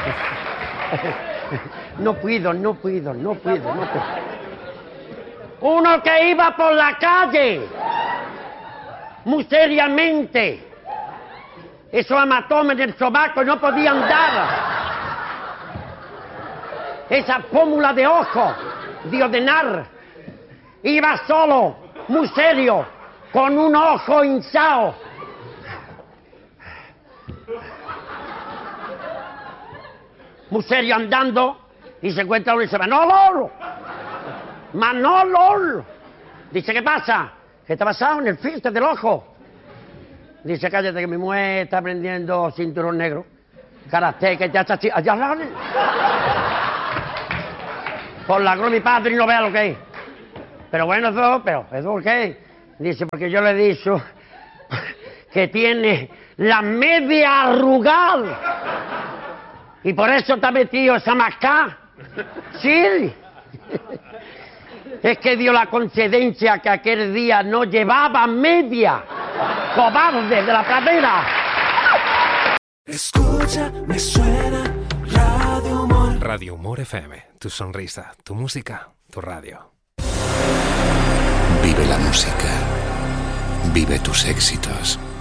No puedo. Uno que iba por la calle, muy seriamente, esos hematomas del sobaco no podía andar. Esa pómula de ojo, de ordenar, iba solo, muy serio, con un ojo hinchado. Muy serio andando, y se encuentra uno y dice, Manolo. Dice, ¿qué pasa? ¿Qué te ha pasado en el filtro del ojo? Dice, cállate que mi mujer está aprendiendo cinturón negro. Karate, que ya está allá. Por la cruz de mi padre y no vea lo que es. Pero bueno, ¿eso por qué? Dice, porque yo le he dicho que tiene la media arrugada. Y por eso está metido esa mascada. Sí. Es que dio la coincidencia que aquel día no llevaba media. Cobarde de la pradera. Escucha, me suena Radio Humor. Radio Humor FM, tu sonrisa, tu música, tu radio. Vive la música. Vive tus éxitos.